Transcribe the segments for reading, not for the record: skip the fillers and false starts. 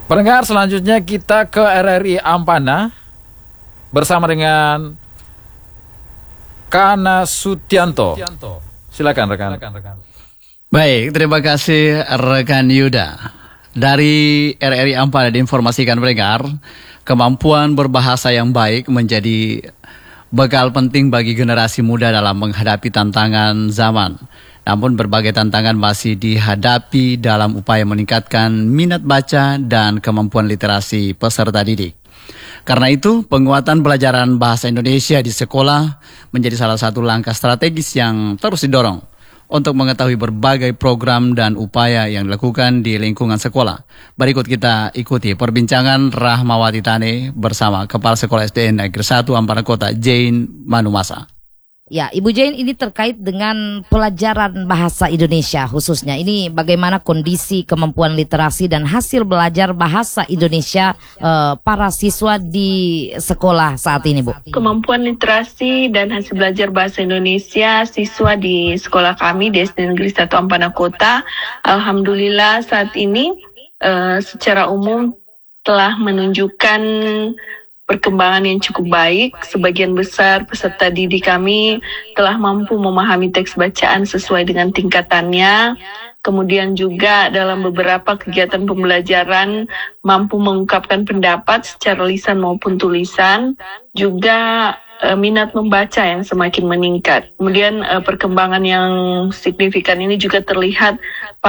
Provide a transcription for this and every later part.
Pendengar, selanjutnya kita ke RRI Ampana bersama dengan Kana Sutianto. Silakan rekan. Baik, terima kasih rekan Yuda. Dari RRI Ampana diinformasikan pendengar, kemampuan berbahasa yang baik menjadi bekal penting bagi generasi muda dalam menghadapi tantangan zaman. Namun berbagai tantangan masih dihadapi dalam upaya meningkatkan minat baca dan kemampuan literasi peserta didik. Karena itu, penguatan pelajaran bahasa Indonesia di sekolah menjadi salah satu langkah strategis yang terus didorong untuk mengetahui berbagai program dan upaya yang dilakukan di lingkungan sekolah. Berikut kita ikuti perbincangan Rahmawati Tane bersama Kepala Sekolah SDN Negeri 1 Ampana Kota, Jane Manumasa. Ya, Ibu Jane, ini terkait dengan pelajaran bahasa Indonesia khususnya. Ini bagaimana kondisi kemampuan literasi dan hasil belajar bahasa Indonesia para siswa di sekolah saat ini, Bu? Kemampuan literasi dan hasil belajar bahasa Indonesia siswa di sekolah kami di SD Negeri 1 Ampana Kota, alhamdulillah saat ini secara umum telah menunjukkan perkembangan yang cukup baik. Sebagian besar peserta didik kami telah mampu memahami teks bacaan sesuai dengan tingkatannya. Kemudian juga dalam beberapa kegiatan pembelajaran mampu mengungkapkan pendapat secara lisan maupun tulisan. Juga minat membaca yang semakin meningkat. Kemudian perkembangan yang signifikan ini juga terlihat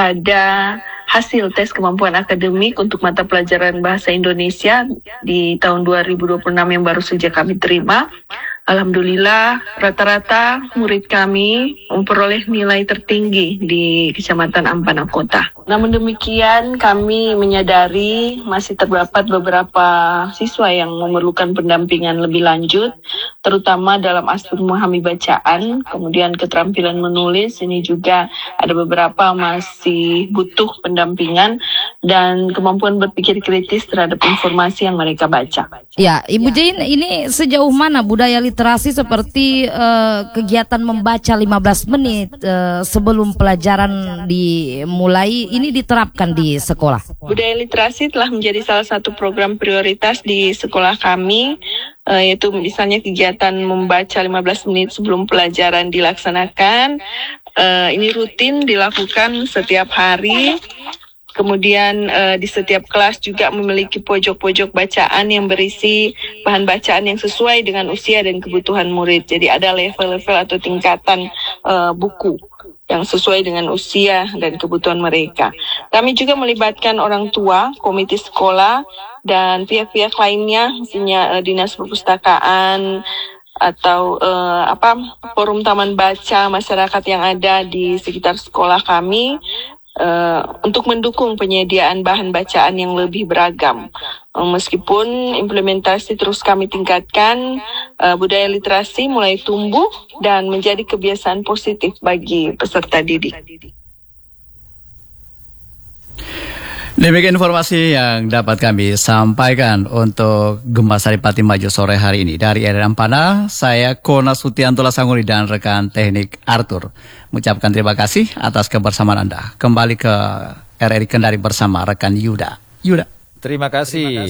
pada hasil tes kemampuan akademik untuk mata pelajaran bahasa Indonesia di tahun 2026 yang baru saja kami terima. Alhamdulillah, rata-rata murid kami memperoleh nilai tertinggi di Kecamatan Ampana Kota. Namun demikian, kami menyadari masih terdapat beberapa siswa yang memerlukan pendampingan lebih lanjut, terutama dalam aspek memahami bacaan, kemudian keterampilan menulis. Ini juga ada beberapa masih butuh pendampingan dan kemampuan berpikir kritis terhadap informasi yang mereka baca. Ya, Ibu Jane, ini sejauh mana budaya literasi seperti kegiatan membaca 15 menit sebelum pelajaran dimulai ini diterapkan di sekolah? Budaya literasi telah menjadi salah satu program prioritas di sekolah kami, yaitu misalnya kegiatan membaca 15 menit sebelum pelajaran dilaksanakan. Ini rutin dilakukan setiap hari. Kemudian di setiap kelas juga memiliki pojok-pojok bacaan yang berisi bahan bacaan yang sesuai dengan usia dan kebutuhan murid. Jadi ada level-level atau tingkatan buku yang sesuai dengan usia dan kebutuhan mereka. Kami juga melibatkan orang tua, komite sekolah, dan pihak-pihak lainnya, misalnya dinas perpustakaan, atau forum taman baca masyarakat yang ada di sekitar sekolah kami, untuk mendukung penyediaan bahan bacaan yang lebih beragam. Meskipun implementasi terus kami tingkatkan, budaya literasi mulai tumbuh dan menjadi kebiasaan positif bagi peserta didik. Demikian informasi yang dapat kami sampaikan untuk Gempa Saripati Maju sore hari ini. Dari RRI Ampana, saya Kona Sutianto Lasanguri dan rekan teknik Arthur mengucapkan terima kasih atas kebersamaan Anda. Kembali ke RRI Kendari bersama rekan Yuda. Terima kasih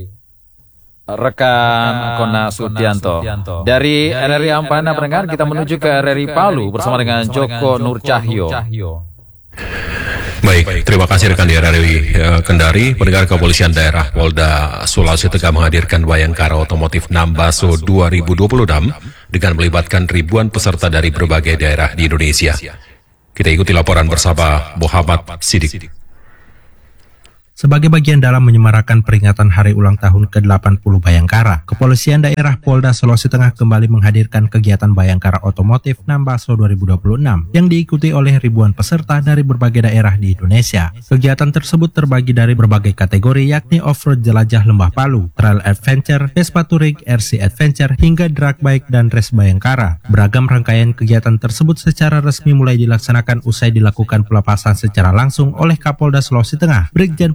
rekan Kona Sutianto. Dari RRI Ampana pendengar, kita menuju ke RRI Palu bersama dengan Joko Nur Cahyo. Baik, terima kasih rekan di RRI Kendari. Pendengar, Kepolisian Daerah Polda Sulawesi Tengah menghadirkan Bayangkara Otomotif Nambaso 2026 dengan melibatkan ribuan peserta dari berbagai daerah di Indonesia. Kita ikuti laporan bersama Muhammad Sidik. Sebagai bagian dalam menyemarakan peringatan hari ulang tahun ke-80 Bayangkara, Kepolisian Daerah Polda Sulawesi Tengah kembali menghadirkan kegiatan Bayangkara Otomotif Nambaso 2026 yang diikuti oleh ribuan peserta dari berbagai daerah di Indonesia. Kegiatan tersebut terbagi dari berbagai kategori, yakni off-road jelajah lembah Palu, trail adventure, Vespa Touring, RC Adventure, hingga drag bike dan race Bayangkara. Beragam rangkaian kegiatan tersebut secara resmi mulai dilaksanakan usai dilakukan pelepasan secara langsung oleh Kapolda Sulawesi Tengah, Brigjen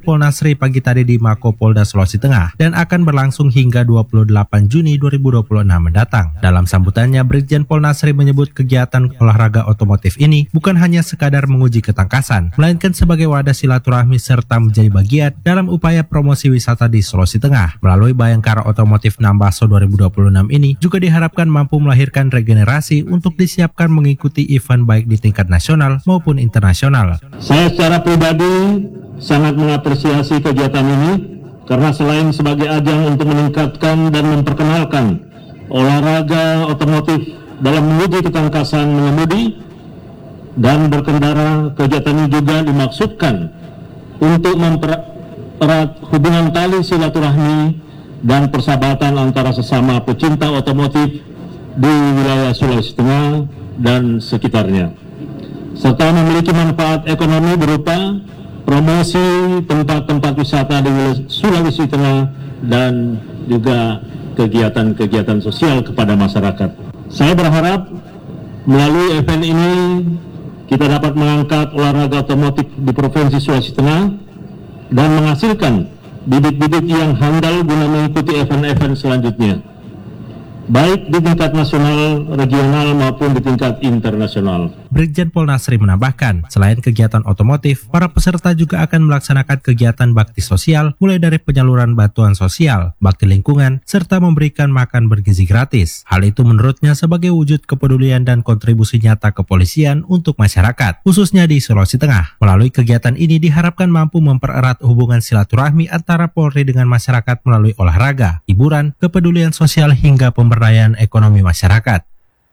Polnasri pagi tadi di Mako Polda Sulawesi Tengah dan akan berlangsung hingga 28 Juni 2026 mendatang. Dalam sambutannya, Brigjen Polnasri menyebut kegiatan olahraga otomotif ini bukan hanya sekadar menguji ketangkasan, melainkan sebagai wadah silaturahmi serta menjadi bagian dalam upaya promosi wisata di Sulawesi Tengah. Melalui Bayangkara Otomotif Nambaso 2026 ini juga diharapkan mampu melahirkan regenerasi untuk disiapkan mengikuti event baik di tingkat nasional maupun internasional. Saya secara pribadi sangat mengapresiasi kegiatan ini karena selain sebagai ajang untuk meningkatkan dan memperkenalkan olahraga otomotif dalam menguji ketangkasan mengemudi dan berkendara, kegiatan ini juga dimaksudkan untuk mempererat hubungan tali silaturahmi dan persahabatan antara sesama pecinta otomotif di wilayah Sulawesi Tengah dan sekitarnya, serta memiliki manfaat ekonomi berupa promosi tempat-tempat wisata di Sulawesi Tengah dan juga kegiatan-kegiatan sosial kepada masyarakat. Saya berharap melalui event ini kita dapat mengangkat olahraga otomotif di Provinsi Sulawesi Tengah dan menghasilkan bibit-bibit yang handal guna mengikuti event-event selanjutnya, baik di tingkat nasional, regional, maupun di tingkat internasional. Brigjen Polnasri menambahkan, selain kegiatan otomotif, para peserta juga akan melaksanakan kegiatan bakti sosial, mulai dari penyaluran bantuan sosial, bakti lingkungan, serta memberikan makan bergizi gratis. Hal itu menurutnya sebagai wujud kepedulian dan kontribusi nyata kepolisian untuk masyarakat, khususnya di Sulawesi Tengah. Melalui kegiatan ini diharapkan mampu mempererat hubungan silaturahmi antara Polri dengan masyarakat melalui olahraga, hiburan, kepedulian sosial hingga pemberdayaan ekonomi masyarakat.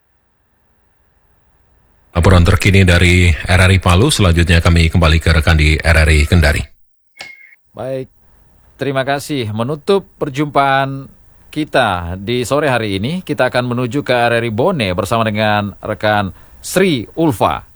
Laporan terkini dari RRI Palu, selanjutnya kami kembali ke rekan di RRI Kendari. Baik, terima kasih. Menutup perjumpaan kita di sore hari ini, kita akan menuju ke RRI Bone bersama dengan rekan Sri Ulfa.